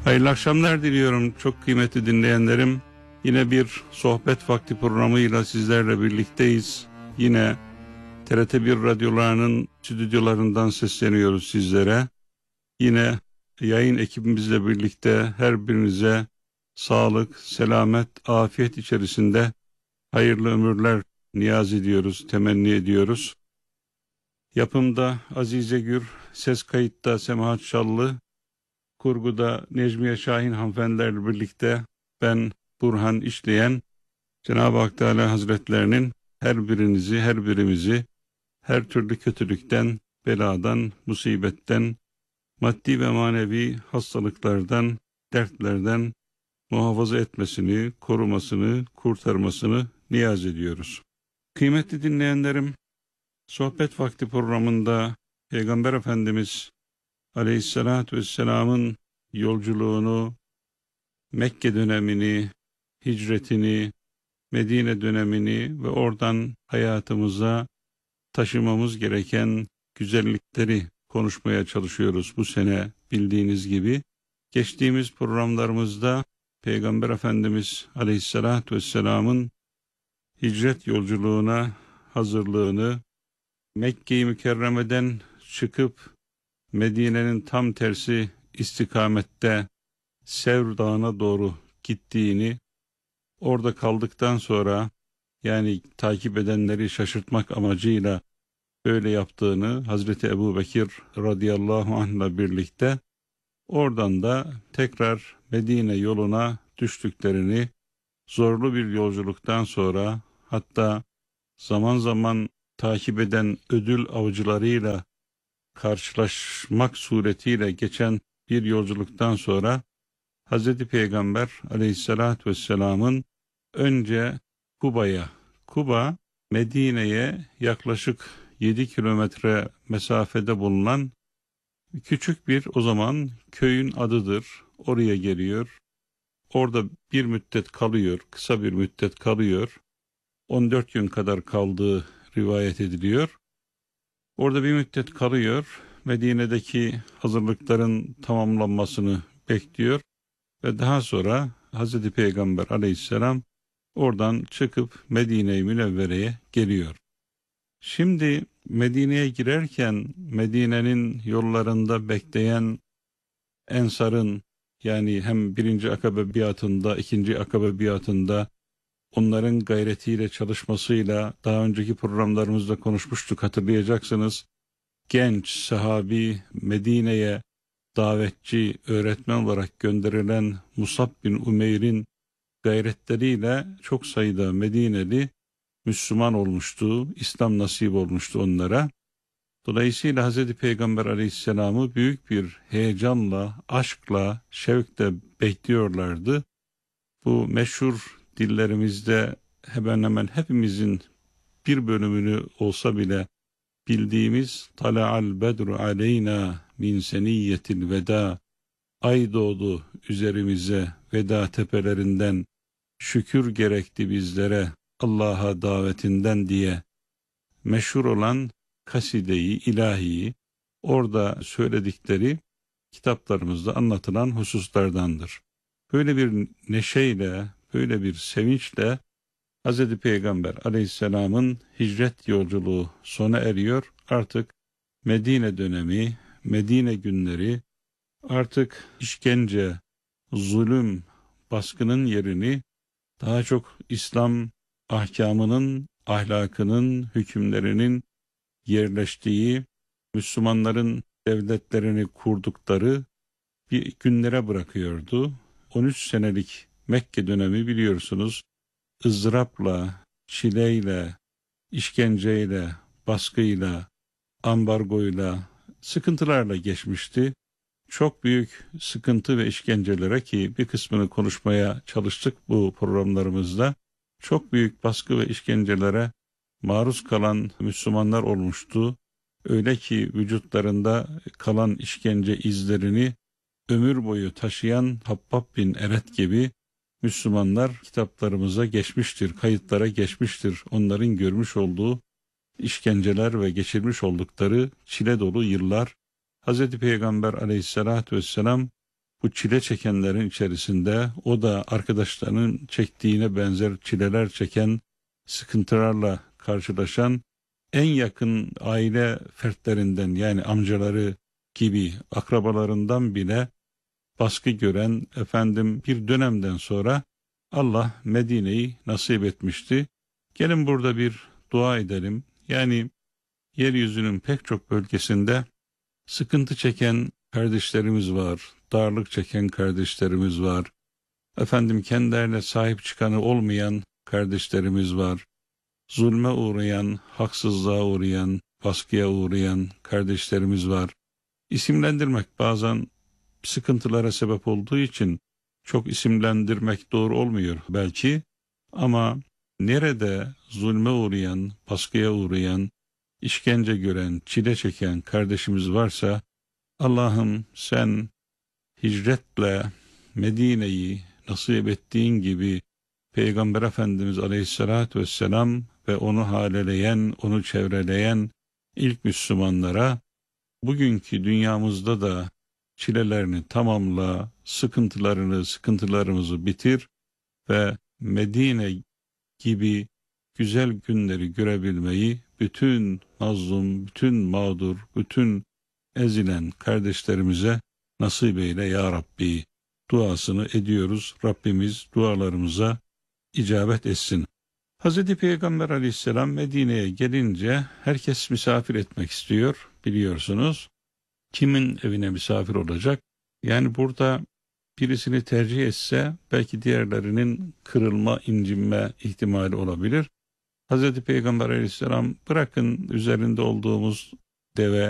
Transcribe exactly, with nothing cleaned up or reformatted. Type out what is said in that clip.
Hayırlı akşamlar diliyorum çok kıymetli dinleyenlerim. Yine bir sohbet vakti programıyla sizlerle birlikteyiz. Yine T R T bir radyolarının stüdyolarından sesleniyoruz sizlere. Yine yayın ekibimizle birlikte her birinize sağlık, selamet, afiyet içerisinde hayırlı ömürler niyaz ediyoruz, temenni ediyoruz. Yapımda Azize Gür, ses kayıtta Semahat Şallı, kurguda Necmiye Şahin hanımefendilerle birlikte ben Burhan İşleyen, Cenab-ı Hak Teala Hazretlerinin her birinizi, her birimizi her türlü kötülükten, beladan, musibetten, maddi ve manevi hastalıklardan, dertlerden muhafaza etmesini, korumasını, kurtarmasını niyaz ediyoruz. Kıymetli dinleyenlerim, sohbet vakti programında Peygamber Efendimiz Aleyhisselatü Vesselam'ın yolculuğunu, Mekke dönemini, hicretini, Medine dönemini ve oradan hayatımıza taşımamız gereken güzellikleri konuşmaya çalışıyoruz bu sene bildiğiniz gibi. Geçtiğimiz programlarımızda Peygamber Efendimiz Aleyhisselatü Vesselam'ın hicret yolculuğuna hazırlığını, Mekke-i Mükerreme'den çıkıp Medine'nin tam tersi istikamette Sevr Dağı'na doğru gittiğini, orada kaldıktan sonra yani takip edenleri şaşırtmak amacıyla öyle yaptığını Hazreti Ebubekir radıyallahu anh'la birlikte oradan da tekrar Medine yoluna düştüklerini, zorlu bir yolculuktan sonra hatta zaman zaman takip eden ödül avcılarıyla karşılaşmak suretiyle geçen bir yolculuktan sonra Hazreti Peygamber Aleyhisselatü Vesselam'ın önce Kuba'ya, Kuba Medine'ye yaklaşık yedi kilometre mesafede bulunan küçük bir o zaman köyün adıdır. Oraya geliyor. Orada bir müddet kalıyor, kısa bir müddet kalıyor. on dört gün kadar kaldığı rivayet ediliyor. Orada bir müddet kalıyor, Medine'deki hazırlıkların tamamlanmasını bekliyor ve daha sonra Hazreti Peygamber aleyhisselam oradan çıkıp Medine-i Münevvere'ye geliyor. Şimdi Medine'ye girerken Medine'nin yollarında bekleyen Ensar'ın yani hem birinci Akabe biatında, ikinci Akabe biatında onların gayretiyle çalışmasıyla daha önceki programlarımızda konuşmuştuk hatırlayacaksınız. Genç sahabi Medine'ye davetçi, öğretmen olarak gönderilen Musab bin Umeyr'in gayretleriyle çok sayıda Medineli Müslüman olmuştu, İslam nasip olmuştu onlara. Dolayısıyla Hz. Peygamber Aleyhisselam'ı büyük bir heyecanla, aşkla, şevkle bekliyorlardı. Bu meşhur dillerimizde hemen hemen hepimizin bir bölümünü olsa bile bildiğimiz Tala'al bedru aleyna min seniyyetil veda, ay doğdu üzerimize veda tepelerinden, şükür gerekti bizlere Allah'a davetinden diye meşhur olan kaside-i ilahiyi orada söyledikleri kitaplarımızda anlatılan hususlardandır. Böyle bir neşeyle, böyle bir sevinçle Hz. Peygamber aleyhisselamın hicret yolculuğu sona eriyor. Artık Medine dönemi, Medine günleri artık işkence, zulüm, baskının yerini daha çok İslam ahkamının, ahlakının, hükümlerinin yerleştiği, Müslümanların devletlerini kurdukları bir günlere bırakıyordu. on üç senelik Mekke dönemi biliyorsunuz, ızdırapla, çileyle, işkenceyle, baskıyla, ambargoyla, sıkıntılarla geçmişti. Çok büyük sıkıntı ve işkencelere ki bir kısmını konuşmaya çalıştık bu programlarımızda. Çok büyük baskı ve işkencelere maruz kalan Müslümanlar olmuştu. Öyle ki vücutlarında kalan işkence izlerini ömür boyu taşıyan Habbab bin Eret gibi Müslümanlar kitaplarımıza geçmiştir, kayıtlara geçmiştir. Onların görmüş olduğu işkenceler ve geçirmiş oldukları çile dolu yıllar. Hz. Peygamber aleyhissalatü vesselam bu çile çekenlerin içerisinde o da arkadaşlarının çektiğine benzer çileler çeken, sıkıntılarla karşılaşan en yakın aile fertlerinden, yani amcaları gibi akrabalarından bile baskı gören, efendim, bir dönemden sonra Allah Medine'yi nasip etmişti. Gelin burada bir dua edelim. Yani yeryüzünün pek çok bölgesinde sıkıntı çeken kardeşlerimiz var, darlık çeken kardeşlerimiz var. Efendim, kendilerine sahip çıkanı olmayan kardeşlerimiz var. Zulme uğrayan, haksızlığa uğrayan, baskıya uğrayan kardeşlerimiz var. İsimlendirmek bazen sıkıntılara sebep olduğu için çok isimlendirmek doğru olmuyor belki. Ama nerede zulme uğrayan, baskıya uğrayan, işkence gören, çile çeken kardeşimiz varsa, Allah'ım sen hicretle Medine'yi nasip ettiğin gibi Peygamber Efendimiz Aleyhisselatü Vesselam ve onu haleleyen, onu çevreleyen ilk Müslümanlara bugünkü dünyamızda da çilelerini tamamla, sıkıntılarını, sıkıntılarımızı bitir ve Medine gibi güzel günleri görebilmeyi bütün mazlum, bütün mağdur, bütün ezilen kardeşlerimize nasip eyle ya Rabbi duasını ediyoruz. Rabbimiz dualarımıza icabet etsin. Hazreti Peygamber Aleyhisselam Medine'ye gelince herkes misafir etmek istiyor, biliyorsunuz. Kimin evine misafir olacak? Yani burada birisini tercih etse belki diğerlerinin kırılma, incinme ihtimali olabilir. Hazreti Peygamber Aleyhisselam bırakın üzerinde olduğumuz deve,